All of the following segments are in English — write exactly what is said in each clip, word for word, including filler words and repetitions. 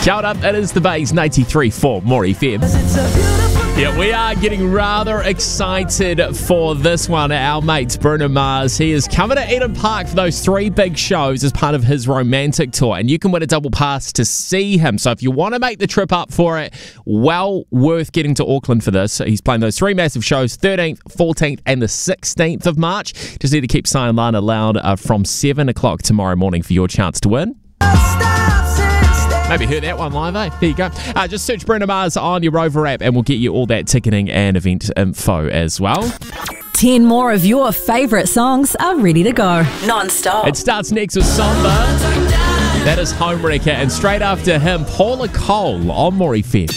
Shout up, it is the Bay's ninety-three point four More F M. Yeah, we are getting rather excited for this one. Our mate Bruno Mars, he is coming to Eden Park for those three big shows as part of his romantic tour, and you can win a double pass to see him. So if you want to make the trip up for it, well worth getting to Auckland for this. He's playing those three massive shows, thirteenth, fourteenth and the sixteenth of March. Just need to keep Sai and Lana loud uh, from seven o'clock tomorrow morning for your chance to win. Maybe heard that one live, eh? There you go. Uh, just search Bruno Mars on your Rover app and we'll get you all that ticketing and event info as well. Ten more of your favourite songs are ready to go. Non-stop. It starts next with Samba. That is Homewrecker. And straight after him, Paula Cole on More F M.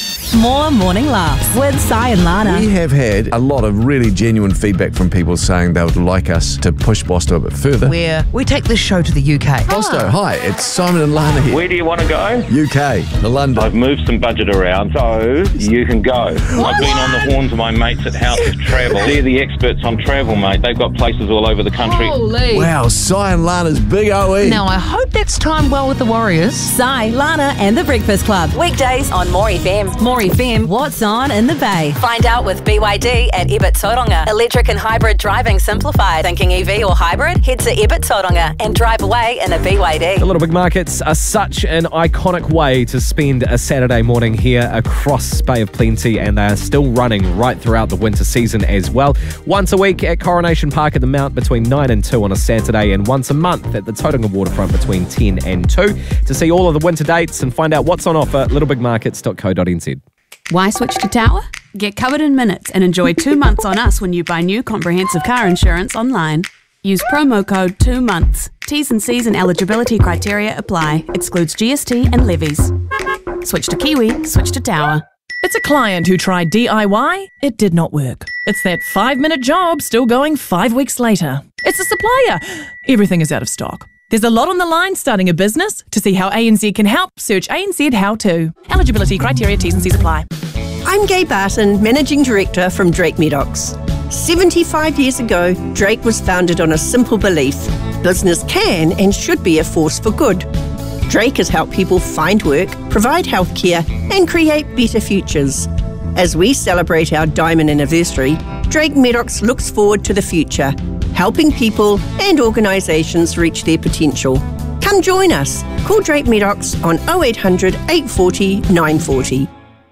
More Morning Laughs with Sai and Lana. We have had a lot of really genuine feedback from people saying they would like us to push Bosto a bit further. Where we take this show to the U K. Bosto, hi, it's Simon and Lana here. Where do you want to go? U K, the London. I've moved some budget around, so you can go. I've been on the horns of my mates at House of Travel. They're the experts on travel, mate. They've got places all over the country. Holy. Wow, Sai and Lana's big O E. Now, I hope that's timed well with the Warriors. Sai, Lana and The Breakfast Club. Weekdays on More F M. More F M, what's on in the Bay? Find out with B Y D at Ebert Tauranga. Electric and hybrid driving simplified. Thinking E V or hybrid? Head to Ebert Tauranga and drive away in a B Y D. The Little Big Markets are such an iconic way to spend a Saturday morning here across Bay of Plenty, and they are still running right throughout the winter season as well. Once a week at Coronation Park at the Mount between nine and two on a Saturday, and once a month at the Tauranga Waterfront between ten and two. To see all of the winter dates and find out what's on offer, little big markets dot co dot n z. Why switch to Tower? Get covered in minutes and enjoy two months on us when you buy new comprehensive car insurance online. Use promo code two months. T's and C's and eligibility criteria apply. Excludes G S T and levies. Switch to Kiwi, switch to Tower. It's a client who tried D I Y. It did not work. It's that five-minute job still going five weeks later. It's a supplier. Everything is out of stock. There's a lot on the line starting a business. To see how A N Z can help, search A N Z How To. Eligibility criteria, T's and C's apply. I'm Gay Barton, Managing Director from Drake Medocs. seventy-five years ago, Drake was founded on a simple belief: business can and should be a force for good. Drake has helped people find work, provide healthcare, and create better futures. As we celebrate our diamond anniversary, Drake Medocs looks forward to the future, helping people and organisations reach their potential. Come join us. Call Drake Medocs on oh eight hundred, eight four oh, nine four oh.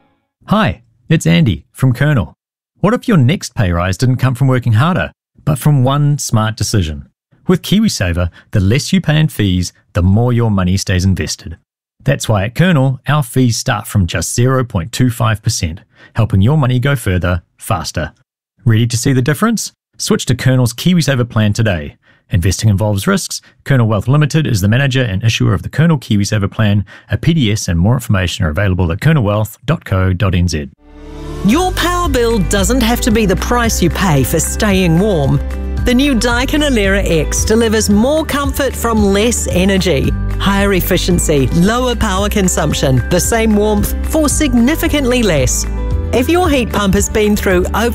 Hi, it's Andy from Colonel. What if your next pay rise didn't come from working harder, but from one smart decision? With KiwiSaver, the less you pay in fees, the more your money stays invested. That's why at Colonel, our fees start from just zero point two five percent, helping your money go further, faster. Ready to see the difference? Switch to Colonel's KiwiSaver plan today. Investing involves risks. Colonel Wealth Limited is the manager and issuer of the Colonel KiwiSaver plan. A P D S and more information are available at colonel wealth dot co dot n z. Your power bill doesn't have to be the price you pay for staying warm. The new Daikin Alera X delivers more comfort from less energy, higher efficiency, lower power consumption, the same warmth for significantly less. If your heat pump has been through over